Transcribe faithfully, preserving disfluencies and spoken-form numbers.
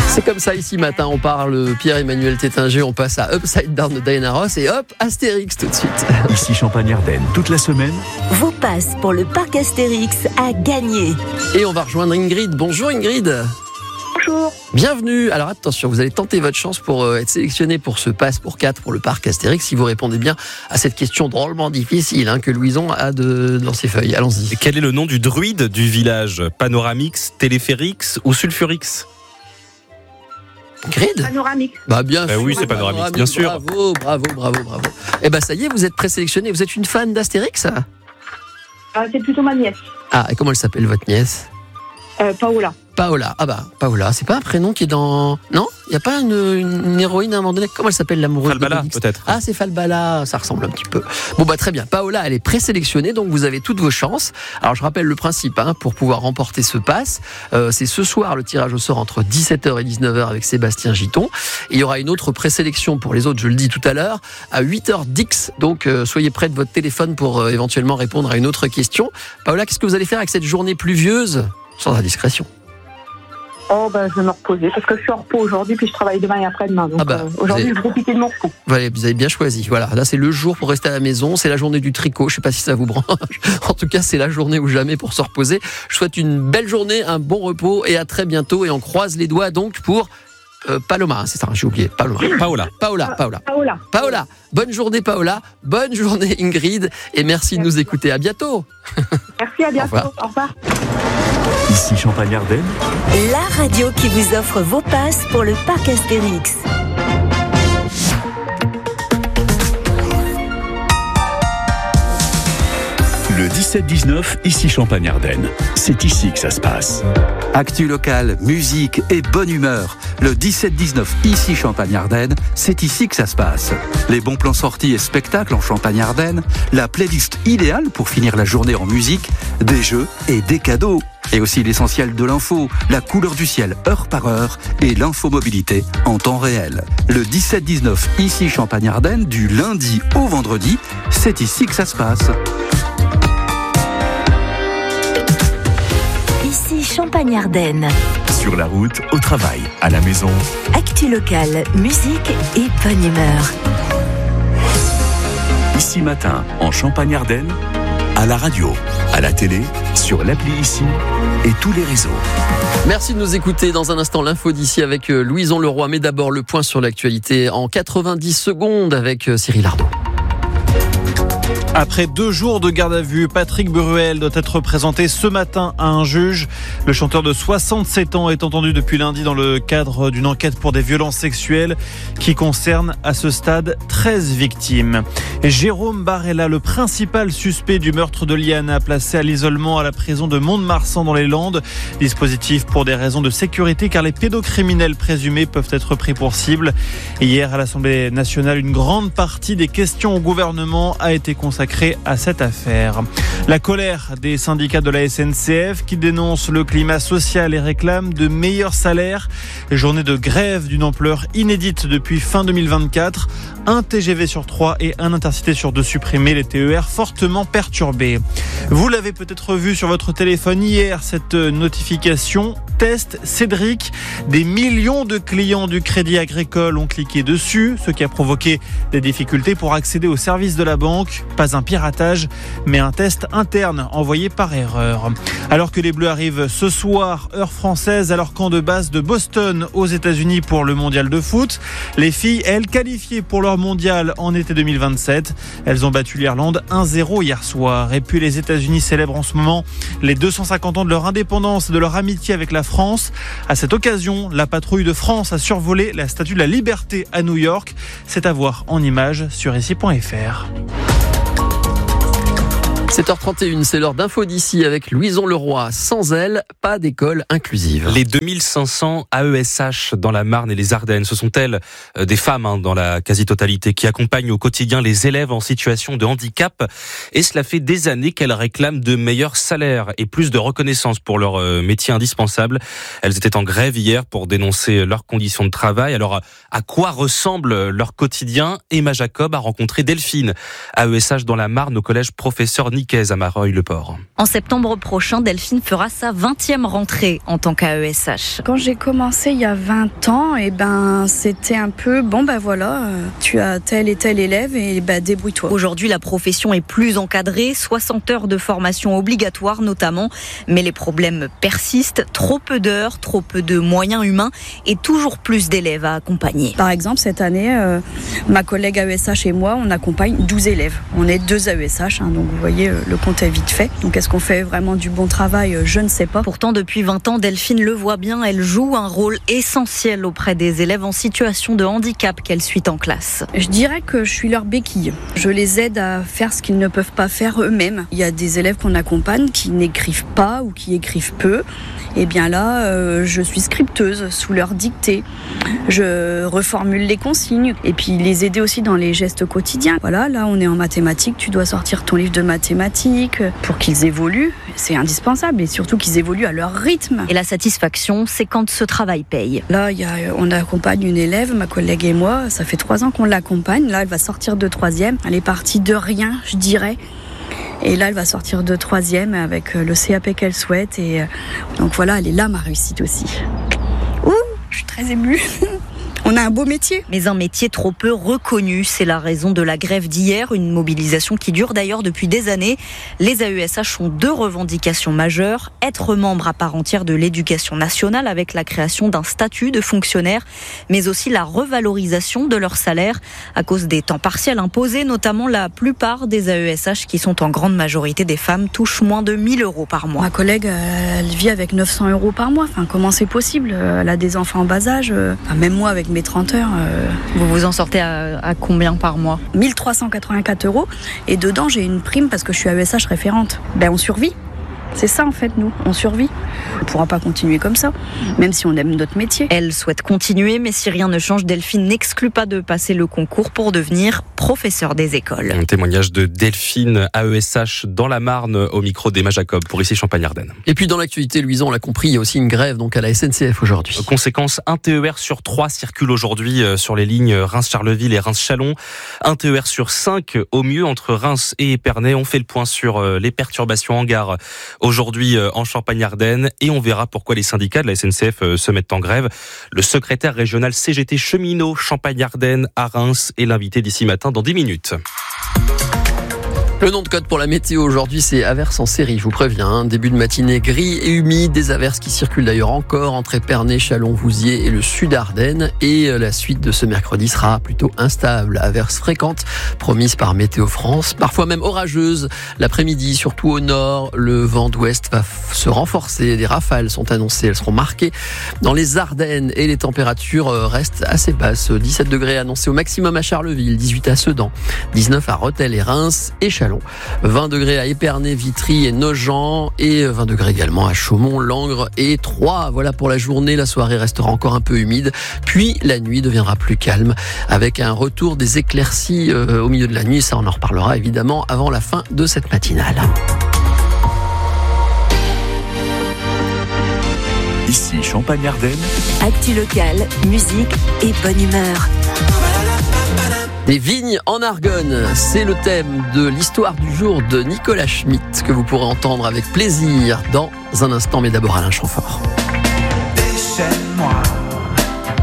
C'est comme ça ici matin, on parle Pierre-Emmanuel Tétinger, on passe à Upside Down de Diana Ross et hop, Astérix tout de suite. Ici Champagne-Ardenne, toute la semaine. Vos passes pour le parc Astérix à gagner. Et on va rejoindre Ingrid. Bonjour Ingrid. Bonjour. Bienvenue. Alors attention, vous allez tenter votre chance pour euh, être sélectionné pour ce pass pour quatre pour le parc Astérix si vous répondez bien à cette question drôlement difficile hein, que Louison a de, dans ses feuilles. Allons-y. Et quel est le nom du druide du village ? Panoramix, Téléphérix ou Sulfurix ? Ingrid ? Panoramique. Bah bien bah sûr. oui, c'est Panoramix, bien sûr. Bravo, bravo, bravo, bravo. Eh ben ça y est, vous êtes présélectionné. Vous êtes une fan d'Astérix ? Ah, c'est plutôt ma nièce, Ah, et comment elle s'appelle votre nièce ? euh, Paola. Paola. Ah bah, Paola, c'est pas un prénom qui est dans... Non ? Il n'y a pas une, une héroïne à un moment donné ? Comment elle s'appelle, l'amoureuse Falbala, d'Obélix ? peut-être. Ah, c'est Falbala, ça ressemble un petit peu. Bon bah très bien, Paola, elle est présélectionnée, donc vous avez toutes vos chances. Alors je rappelle le principe, hein, pour pouvoir remporter ce pass, euh, c'est ce soir le tirage au sort entre dix-sept heures et dix-neuf heures avec Sébastien Giton. Et il y aura une autre présélection pour les autres, je le dis tout à l'heure, à huit heures dix. Donc euh, soyez près de votre téléphone pour euh, éventuellement répondre à une autre question. Paola, qu'est-ce que vous allez faire avec cette journée pluvieuse ? Sans indiscrétion. Oh, ben, je vais me reposer parce que je suis en repos aujourd'hui, puis je travaille demain et après-demain. Donc, Ah bah, euh, aujourd'hui, vous avez- je vais profiter de mon repos. Voilà, vous avez bien choisi. Voilà, là c'est le jour pour rester à la maison, c'est la journée du tricot. Je sais pas si ça vous branche. En tout cas, c'est la journée ou jamais pour se reposer. Je souhaite une belle journée, un bon repos et à très bientôt. Et on croise les doigts donc pour euh, Paloma. C'est ça, j'ai oublié. Paloma. Paola. Paola, Paola. Paola. Paola. Bonne journée Paola. Bonne journée Ingrid. Et merci de nous écouter. À bientôt. Merci, à bientôt. revoir. Au revoir. Ici Champagne-Ardenne. La radio qui vous offre vos passes pour le parc Astérix. Le dix-sept dix-neuf, ici Champagne-Ardenne. C'est ici que ça se passe. Actu locale, musique et bonne humeur. Le dix-sept dix-neuf, ici Champagne-Ardenne, c'est ici que ça se passe. Les bons plans sortis et spectacles en Champagne-Ardenne, la playlist idéale pour finir la journée en musique, des jeux et des cadeaux. Et aussi l'essentiel de l'info, la couleur du ciel heure par heure et l'infomobilité en temps réel. Le dix-sept dix-neuf, ici Champagne-Ardenne, du lundi au vendredi, c'est ici que ça se passe. Ici Champagne-Ardenne. Sur la route, au travail, à la maison. Actu locale, musique et bonne humeur. Ici matin, en Champagne-Ardenne, à la radio, à la télé, sur l'appli Ici et tous les réseaux. Merci de nous écouter. Dans un instant, l'info d'ici avec euh, Louison Leroy. Mais d'abord, le point sur l'actualité en quatre-vingt-dix secondes avec euh, Cyril Ardo. Après deux jours de garde à vue, Patrick Bruel doit être présenté ce matin à un juge. Le chanteur de soixante-sept ans est entendu depuis lundi dans le cadre d'une enquête pour des violences sexuelles qui concerne à ce stade treize victimes. Et Jérôme Barella, le principal suspect du meurtre de Liana, placé à l'isolement à la prison de Mont-de-Marsan dans les Landes. Dispositif pour des raisons de sécurité car les pédocriminels présumés peuvent être pris pour cible. Hier à l'Assemblée nationale, une grande partie des questions au gouvernement a été consacrée à cette affaire. La colère des syndicats de la S N C F qui dénoncent le climat social et réclament de meilleurs salaires. Journée de grève d'une ampleur inédite depuis fin deux mille vingt-quatre. Un T G V sur trois et un Intercité sur deux supprimés, les T E R fortement perturbés. Vous l'avez peut-être vu sur votre téléphone hier, cette notification test Cédric. Des millions de clients du Crédit Agricole ont cliqué dessus, ce qui a provoqué des difficultés pour accéder au service de la banque. Pas un piratage, mais un test interne envoyé par erreur. Alors que les Bleus arrivent ce soir, heure française, à leur camp de base de Boston aux États-Unis pour le mondial de foot. Les filles, elles, qualifiées pour leur mondial en été deux mille vingt-sept. Elles ont battu l'Irlande un zéro hier soir. Et puis les États-Unis célèbrent en ce moment les deux cent cinquante ans de leur indépendance et de leur amitié avec la France. À cette occasion, la patrouille de France a survolé la Statue de la Liberté à New York. C'est à voir en images sur ici point f r. sept heures trente et une, c'est l'heure d'info d'ici avec Louison Leroy. Sans elle, pas d'école inclusive. Les deux mille cinq cents A E S H dans la Marne et les Ardennes, ce sont elles, euh, des femmes hein, dans la quasi-totalité, qui accompagnent au quotidien les élèves en situation de handicap. Et cela fait des années qu'elles réclament de meilleurs salaires et plus de reconnaissance pour leur euh, métier indispensable. Elles étaient en grève hier pour dénoncer leurs conditions de travail. Alors, à quoi ressemble leur quotidien ? Emma Jacob a rencontré Delphine, A E S H dans la Marne, au collège professeur Nicaise à Mareuil-le-Port. En septembre prochain, Delphine fera sa vingtième rentrée en tant qu'A E S H. Quand j'ai commencé il y a vingt ans, et ben, c'était un peu, bon ben voilà, euh, tu as tel et tel élève et ben, débrouille-toi. Aujourd'hui, la profession est plus encadrée, soixante heures de formation obligatoire notamment, mais les problèmes persistent, trop peu d'heures, trop peu de moyens humains et toujours plus d'élèves à accompagner. Par exemple, cette année, euh, ma collègue A E S H et moi, on accompagne douze élèves. On est deux A E S H, hein, donc vous voyez, le compte est vite fait. Donc est-ce qu'on fait vraiment du bon travail ? Je ne sais pas. Pourtant, depuis vingt ans, Delphine le voit bien, elle joue un rôle essentiel auprès des élèves en situation de handicap qu'elle suit en classe. Je dirais que je suis leur béquille. Je les aide à faire ce qu'ils ne peuvent pas faire eux-mêmes. Il y a des élèves qu'on accompagne qui n'écrivent pas ou qui écrivent peu. Et bien là, euh, je suis scripteuse sous leur dictée. Je reformule les consignes et puis les aider aussi dans les gestes quotidiens. Voilà, là on est en mathématiques, tu dois sortir ton livre de mathématiques pour qu'ils évoluent. C'est indispensable et surtout qu'ils évoluent à leur rythme. Et la satisfaction, c'est quand ce travail paye. Là, il y a, on accompagne une élève, ma collègue et moi, ça fait trois ans qu'on l'accompagne. Là, elle va sortir de troisième. Elle est partie de rien, je dirais. Et là, elle va sortir de troisième avec le C A P qu'elle souhaite. Et donc voilà, elle est là, ma réussite aussi. Ouh, je suis très émue. On a un beau métier. Mais un métier trop peu reconnu. C'est la raison de la grève d'hier, une mobilisation qui dure d'ailleurs depuis des années. Les A E S H ont deux revendications majeures. Être membre à part entière de l'éducation nationale avec la création d'un statut de fonctionnaire, mais aussi la revalorisation de leur salaire. À cause des temps partiels imposés, notamment la plupart des A E S H, qui sont en grande majorité des femmes, touchent moins de mille euros par mois. Ma collègue, elle vit avec neuf cents euros par mois. Enfin, comment c'est possible ? Elle a des enfants en bas âge. Enfin, même moi, avec mes trente heures. Euh... Vous vous en sortez à, à combien par mois ? mille trois cent quatre-vingt-quatre euros. Et dedans, j'ai une prime parce que je suis A E S H référente. Ben, on survit. C'est ça en fait, nous, on survit. On ne pourra pas continuer comme ça, même si on aime notre métier. Elle souhaite continuer, mais si rien ne change, Delphine n'exclut pas de passer le concours pour devenir professeur des écoles. Un témoignage de Delphine, A E S H dans la Marne, au micro d'Emma Jacob, pour ici Champagne-Ardenne. Et puis dans l'actualité, Louison, on l'a compris, il y a aussi une grève donc à la S N C F aujourd'hui. Conséquence, un T E R sur trois circule aujourd'hui sur les lignes Reims-Charleville et Reims-Chalon. Un T E R sur cinq au mieux entre Reims et Épernay. On fait le point sur les perturbations en gare aujourd'hui en Champagne-Ardenne et on verra pourquoi les syndicats de la S N C F se mettent en grève. Le secrétaire régional C G T cheminot Champagne-Ardenne à Reims est l'invité d'ici matin dans dix minutes. Le nom de code pour la météo aujourd'hui, c'est averses en série, je vous préviens. Hein. Début de matinée gris et humide, des averses qui circulent d'ailleurs encore entre Épernay, Chalon, Vouziers et le sud Ardennes. Et la suite de ce mercredi sera plutôt instable. Averses fréquentes promises par Météo France, parfois même orageuses. L'après-midi, surtout au nord, le vent d'ouest va se renforcer. Des rafales sont annoncées, elles seront marquées dans les Ardennes et les températures restent assez basses. dix-sept degrés annoncés au maximum à Charleville, dix-huit à Sedan, dix-neuf à Rethel et Reims et Chalon. vingt degrés à Épernay, Vitry et Nogent et vingt degrés également à Chaumont, Langres et Troyes. Voilà pour la journée, la soirée restera encore un peu humide, puis la nuit deviendra plus calme avec un retour des éclaircies euh, au milieu de la nuit. Ça, on en reparlera évidemment avant la fin de cette matinale. Ici Champagne-Ardenne. Actu locale, musique et bonne humeur. Des vignes en Argonne, c'est le thème de l'histoire du jour de Nicolas Schmitt que vous pourrez entendre avec plaisir dans un instant, mais d'abord Alain Chamfort. Déchaîne-moi.